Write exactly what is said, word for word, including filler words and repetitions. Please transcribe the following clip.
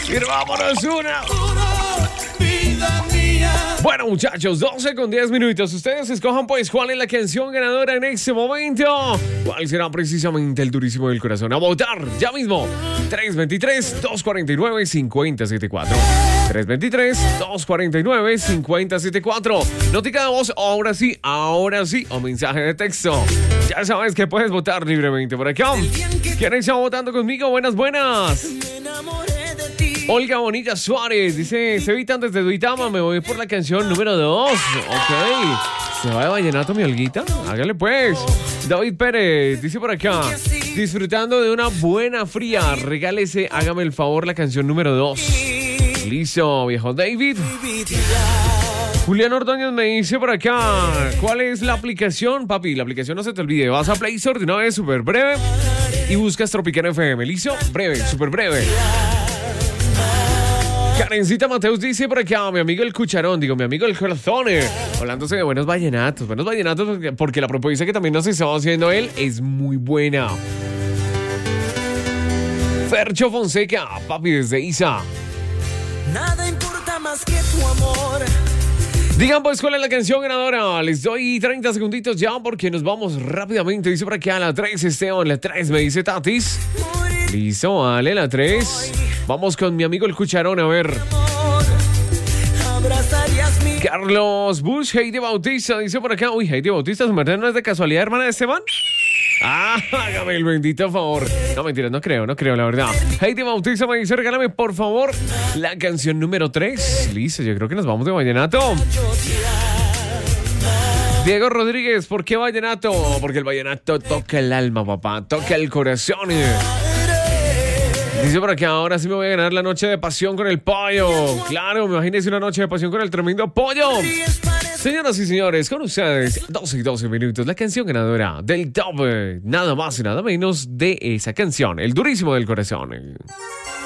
Y vámonos una. Bueno, muchachos, doce con diez minutos. Ustedes escojan pues cuál es la canción ganadora en este momento. ¿Cuál será precisamente el durísimo del corazón? A votar ya mismo. tres dos tres, dos cuatro nueve, cinco cero siete cuatro. tres dos tres, dos cuatro nueve, cinco cero siete cuatro. Notica de voz, ahora sí, ahora sí. O mensaje de texto. Ya sabes que puedes votar libremente por acá. ¿Quién está votando conmigo? Buenas, buenas. Olga Bonilla Suárez dice: se evitan desde Duitama, me voy por la canción número dos. Ok. ¿Se va de vallenato mi Olguita? Hágale pues. David Pérez dice por acá: disfrutando de una buena fría, regálese, hágame el favor, la canción número dos. Listo, viejo David. Julián Ordóñez me dice por acá: ¿cuál es la aplicación? Papi, la aplicación no se te olvide. Vas a Play Store de una vez, súper breve, y buscas Tropicana F M. ¿Listo? Breve, súper breve. Karencita Mateus dice por acá: mi amigo el cucharón, digo, mi amigo el corazón, hablándose de buenos vallenatos, buenos vallenatos, porque, porque la propuesta que también nos estaba haciendo él es muy buena. Fercho Fonseca, papi, desde Isa. Nada importa más que tu amor. Digan pues cuál es la canción ganadora. Les doy treinta segunditos ya porque nos vamos rápidamente. Dice por acá a la tres, Esteban, la tres, me dice Tatis. Listo, vale, la tres. Vamos con mi amigo el cucharón, a ver. Carlos Bush, Heidi Bautista, dice por acá. Uy, Heidi Bautista, ¿su merced no es de casualidad hermana de Esteban? Ah, hágame el bendito favor. No, mentira, no creo, no creo, la verdad. Heidi Bautista me dice: regálame por favor la canción número tres. Listo, yo creo que nos vamos de vallenato. Diego Rodríguez, ¿por qué vallenato? Porque el vallenato toca el alma, papá, toca el corazón. Dice por aquí: ahora sí me voy a ganar la noche de pasión con el pollo. Claro, imagínense una noche de pasión con el tremendo pollo. Señoras y señores, con ustedes, doce y doce minutos, la canción ganadora del top, nada más y nada menos de esa canción, el durísimo del corazón.